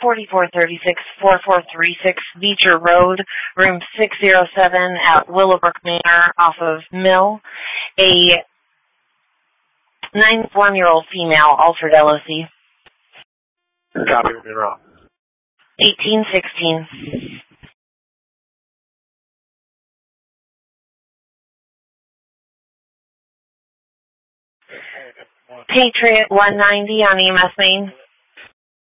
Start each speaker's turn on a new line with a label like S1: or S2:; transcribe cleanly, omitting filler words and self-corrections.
S1: 4436-4436 Beecher Road, room 607 at Willowbrook Manor off of Mill. A 91-year-old female, Alfred LOC.
S2: Copy, we'll be wrong.
S1: 1816. Patriot 190 on EMS main.